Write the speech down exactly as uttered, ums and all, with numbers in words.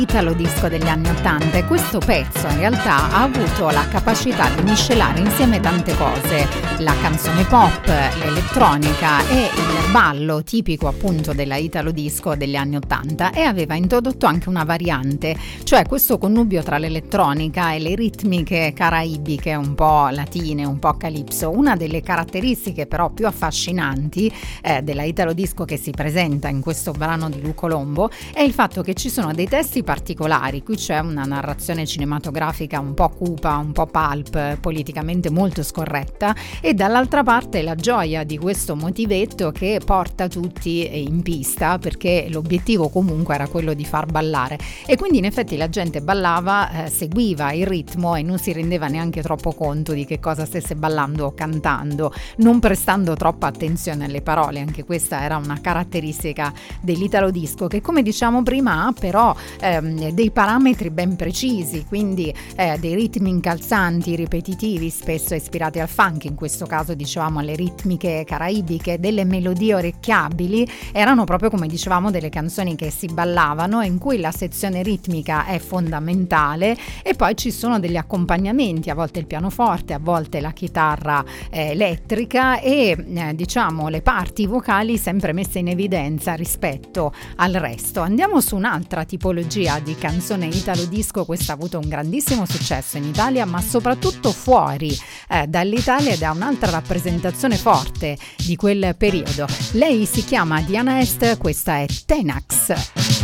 Italo disco degli anni ottanta, e questo pezzo in realtà ha avuto la capacità di miscelare insieme tante cose: la canzone pop, l'elettronica e il ballo tipico appunto della Italo disco degli anni ottanta, e aveva introdotto anche una variante, cioè questo connubio tra l'elettronica e le ritmiche caraibiche un po' latine, un po' calypso. Una delle caratteristiche però più affascinanti eh, della Italo disco che si presenta in questo brano di Lu Colombo è il fatto che ci sono dei testi particolari. Qui c'è una narrazione cinematografica un po' cupa, un po' pulp, politicamente molto scorretta, e dall'altra parte la gioia di questo motivetto che porta tutti in pista, perché l'obiettivo comunque era quello di far ballare, e quindi in effetti la gente ballava, eh, seguiva il ritmo e non si rendeva neanche troppo conto di che cosa stesse ballando o cantando, non prestando troppa attenzione alle parole. Anche questa era una caratteristica dell'Italo disco, che come diciamo prima ha però eh, dei parametri ben precisi, quindi eh, dei ritmi incalzanti, ripetitivi, spesso ispirati al funk, in questo caso dicevamo alle ritmiche caraibiche, delle melodie orecchiabili. Erano proprio, come dicevamo, delle canzoni che si ballavano, in cui la sezione ritmica è fondamentale, e poi ci sono degli accompagnamenti, a volte il pianoforte, a volte la chitarra eh, elettrica, e eh, diciamo le parti vocali sempre messe in evidenza rispetto al resto. Andiamo su un'altra tipologia di canzone Italo disco. Questa ha avuto un grandissimo successo in Italia, ma soprattutto fuori eh, dall'Italia, ed è un'altra rappresentazione forte di quel periodo. Lei si chiama Diana Est, questa è Tenax.